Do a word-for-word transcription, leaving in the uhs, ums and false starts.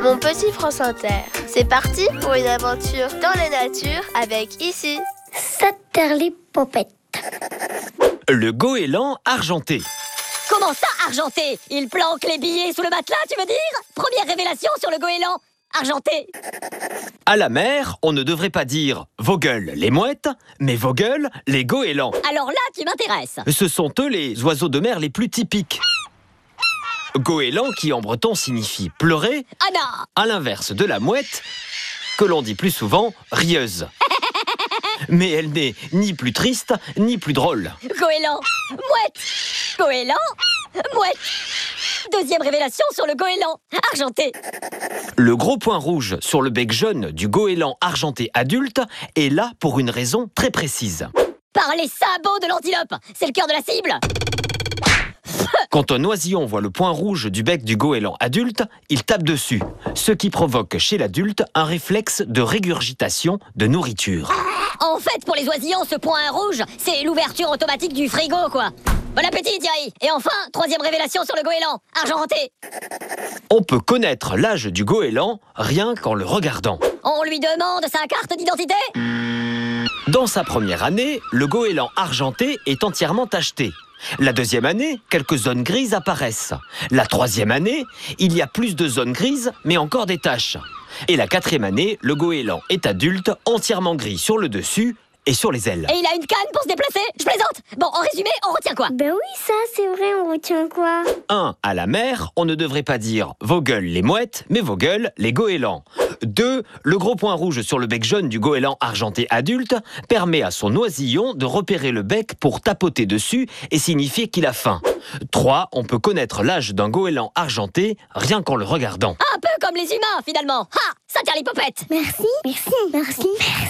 Mon petit France Inter. C'est parti pour une aventure dans la nature avec ici Saterlipopette. Le goéland argenté. Comment ça, argenté? Il planque les billets sous le matelas, tu veux dire? Première révélation sur le goéland argenté. À la mer, on ne devrait pas dire « Vogel, les mouettes », mais « Vogel, les goélands ». Alors là, tu m'intéresses. Ce sont eux les oiseaux de mer les plus typiques. Goéland, qui en breton signifie « pleurer », Anna. à l'inverse de la mouette, que l'on dit plus souvent « rieuse ». Mais elle n'est ni plus triste, ni plus drôle. Goéland, mouette. Goéland, mouette. Deuxième révélation sur le goéland argenté. Le gros point rouge sur le bec jaune du goéland argenté adulte est là pour une raison très précise. Par les sabots de l'antilope, c'est le cœur de la cible. Quand un oisillon voit le point rouge du bec du goéland adulte, il tape dessus, ce qui provoque chez l'adulte un réflexe de régurgitation de nourriture. En fait, pour les oisillons, ce point rouge, c'est l'ouverture automatique du frigo, quoi. Bon appétit, Thierry. Et enfin, troisième révélation sur le goéland argenté. On peut connaître l'âge du goéland rien qu'en le regardant. On lui demande sa carte d'identité? Dans sa première année, le goéland argenté est entièrement tacheté. La deuxième année, quelques zones grises apparaissent. La troisième année, il y a plus de zones grises, mais encore des taches. Et la quatrième année, le goéland est adulte, entièrement gris sur le dessus et sur les ailes. Et il a une canne pour se déplacer? Je plaisante. Bon, en résumé, on retient quoi? Ben oui, ça, c'est vrai, on retient quoi? un. À la mer, on ne devrait pas dire « Vogel les mouettes », mais « Vogel les goélands ». deux. Le gros point rouge sur le bec jaune du goéland argenté adulte permet à son oisillon de repérer le bec pour tapoter dessus et signifier qu'il a faim. trois. On peut connaître l'âge d'un goéland argenté rien qu'en le regardant. Un peu comme les humains, finalement. Ha! Saterlipopette. Merci, merci, merci.